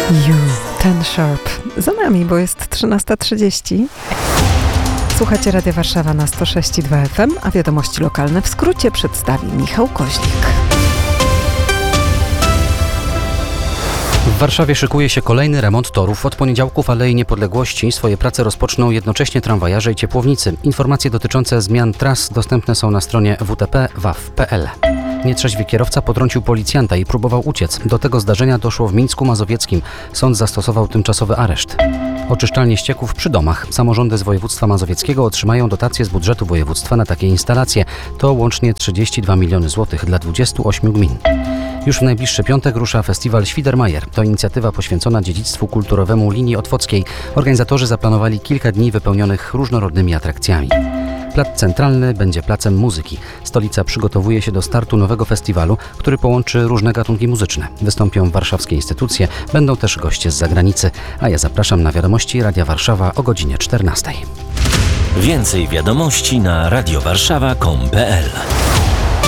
Ten Sharp. Za nami, bo jest 13:30. Słuchacie Radia Warszawa na 106,2 FM, a wiadomości lokalne w skrócie przedstawi Michał Koźlik. W Warszawie szykuje się kolejny remont torów. Od poniedziałku w Alei Niepodległości swoje prace rozpoczną jednocześnie tramwajarze i ciepłownicy. Informacje dotyczące zmian tras dostępne są na stronie wtp.waw.pl. Nietrzeźwy kierowca potrącił policjanta i próbował uciec. Do tego zdarzenia doszło w Mińsku Mazowieckim. Sąd zastosował tymczasowy areszt. Oczyszczalnie ścieków przy domach. Samorządy z województwa mazowieckiego otrzymają dotacje z budżetu województwa na takie instalacje. To łącznie 32 miliony złotych dla 28 gmin. Już w najbliższy piątek rusza festiwal Świdermajer. To inicjatywa poświęcona dziedzictwu kulturowemu linii otwockiej. Organizatorzy zaplanowali kilka dni wypełnionych różnorodnymi atrakcjami. Plac Centralny będzie placem muzyki. Stolica przygotowuje się do startu nowego festiwalu, który połączy różne gatunki muzyczne. Wystąpią warszawskie instytucje, będą też goście z zagranicy. A ja zapraszam na wiadomości Radia Warszawa o godzinie 14. Więcej wiadomości na radiowarszawa.com.pl